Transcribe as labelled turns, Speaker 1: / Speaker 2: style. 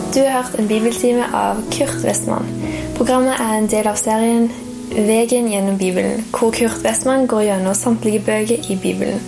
Speaker 1: Du har hørt en bibeltime av Kurt Westman. Programmet er en del av serien Vegen gjennom Bibelen, hvor Kurt Westman går gjennom samtlige bøker i Bibelen.